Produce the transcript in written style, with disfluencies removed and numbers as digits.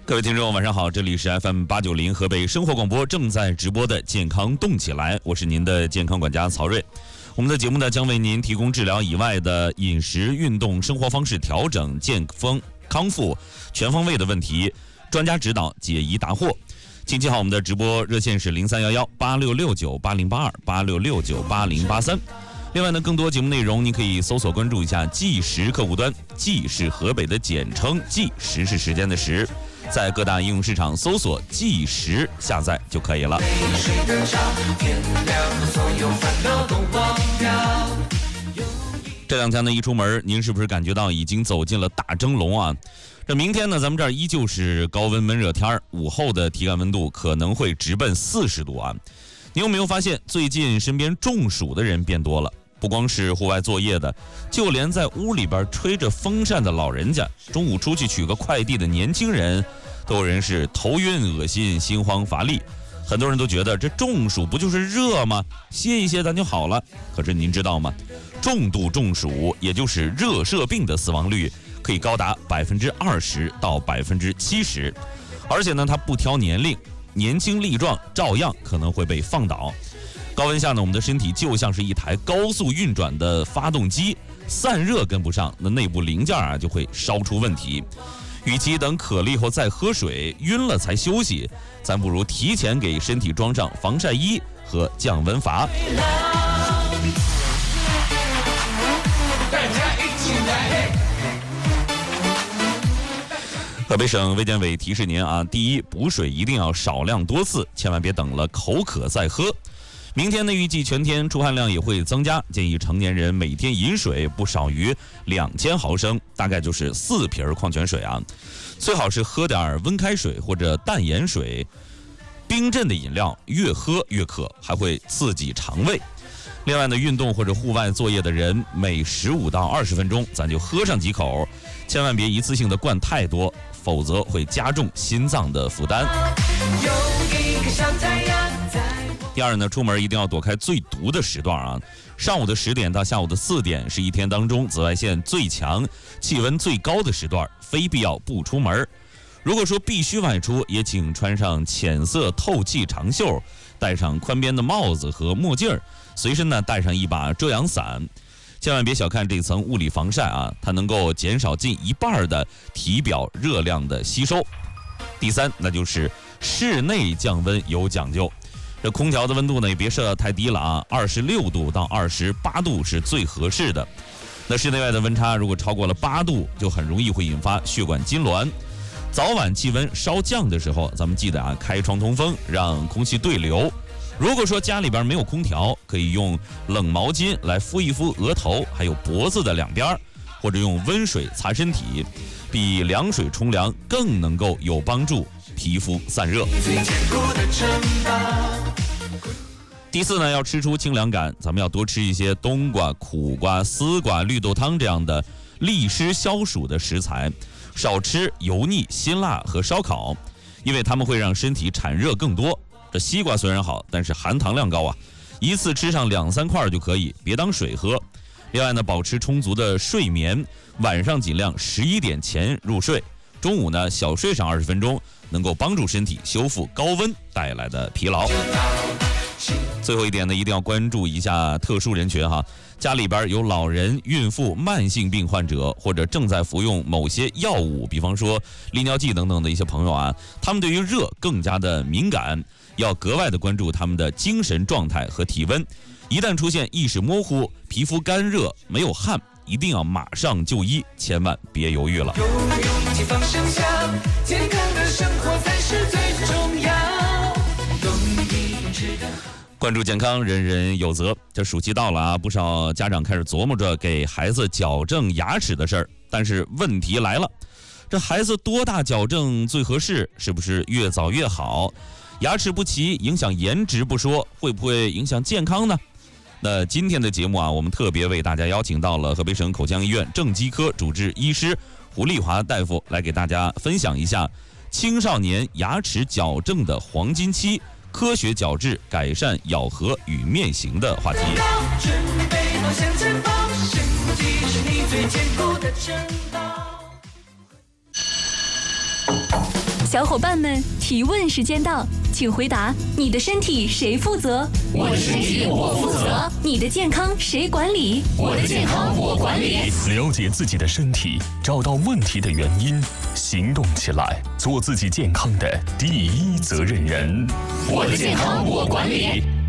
各位听众晚上好，这里是 FM890 河北生活广播正在直播的健康动起来，我是您的健康管家曹瑞。我们的节目呢将为您提供治疗以外的饮食、运动、生活方式调整、健康复全方位的问题，专家指导，解疑答惑。请记好我们的直播热线是03118669808286698083。另外呢，更多节目内容您可以搜索关注一下计时客户端，计是河北的简称，计时是时间的时，在各大应用市场搜索计时下载就可以了。这两天呢一出门，您是不是感觉到已经走进了大蒸笼啊？这明天呢咱们这儿依旧是高温闷热天，午后的体感温度可能会直奔40度啊。你有没有发现最近身边中暑的人变多了？不光是户外作业的，就连在屋里边吹着风扇的老人家，中午出去取个快递的年轻人，都有人是头晕恶心、心慌乏力。很多人都觉得这中暑不就是热吗？歇一歇咱就好了。可是您知道吗？重度中暑，也就是热射病的死亡率可以高达20%到70%，而且呢它不挑年龄，年轻力壮照样可能会被放倒。高温下呢，我们的身体就像是一台高速运转的发动机，散热跟不上，那内部零件就会烧出问题。与其等渴了以后再喝水，晕了才休息，咱不如提前给身体装上防晒衣和降温阀。河北省卫健委提示您啊，第一，补水一定要少量多次，千万别等了口渴再喝。明天呢，预计全天出汗量也会增加，建议成年人每天饮水不少于2000毫升，大概就是4瓶矿泉水啊。最好是喝点温开水或者淡盐水，冰镇的饮料越喝越渴，还会刺激肠胃。另外呢，运动或者户外作业的人，每15到20分钟咱就喝上几口，千万别一次性的灌太多，否则会加重心脏的负担。第二呢，出门一定要躲开最毒的时段啊！上午的10点到下午的4点是一天当中紫外线最强、气温最高的时段，非必要不出门。如果说必须外出，也请穿上浅色透气长袖，戴上宽边的帽子和墨镜，随身呢带上一把遮阳伞。千万别小看这层物理防晒啊，它能够减少近1半的体表热量的吸收。第三，那就是室内降温有讲究。这空调的温度呢也别设太低了啊，26度到28度是最合适的。那室内外的温差如果超过了8度，就很容易会引发血管痉挛。早晚气温稍降的时候，咱们记得啊开窗通风，让空气对流。如果说家里边没有空调，可以用冷毛巾来敷一敷额头还有脖子的两边，或者用温水擦身体，比凉水冲凉更能够有帮助皮肤散热。第四呢，要吃出清凉感，咱们要多吃一些冬瓜、苦瓜、丝瓜、绿豆汤这样的利湿消暑的食材，少吃油腻、辛辣和烧烤，因为它们会让身体产热更多。这西瓜虽然好，但是含糖量高啊，一次吃上2-3块就可以，别当水喝。另外呢，保持充足的睡眠，晚上尽量11点前入睡，中午呢小睡上20分钟，能够帮助身体修复高温带来的疲劳。最后一点呢，一定要关注一下特殊人群哈，家里边有老人、孕妇、慢性病患者，或者正在服用某些药物，比方说利尿剂等等的一些朋友啊，他们对于热更加的敏感，要格外的关注他们的精神状态和体温。一旦出现意识模糊、皮肤干热、没有汗，一定要马上就医，千万别犹豫了。有勇气放声笑，健康的生活才是最重要。关注健康，人人有责。这暑期到了啊，不少家长开始琢磨着给孩子矫正牙齿的事儿。但是问题来了，这孩子多大矫正最合适？是不是越早越好？牙齿不齐影响颜值不说，会不会影响健康呢？那今天的节目啊，我们特别为大家邀请到了河北省口腔医院正畸科主治医师胡丽华大夫，来给大家分享一下青少年牙齿矫正的黄金期，科学矫治改善咬合与面型的话题。准备好向前跑，身体是你最坚固的城堡。 小伙伴们，提问时间到，请回答：你的身体谁负责？ 我的身体我负责。 你的健康谁管理？ 我的健康我管理。 了解自己的身体，找到问题的原因，行动起来，做自己健康的第一责任人。 我的健康我管理。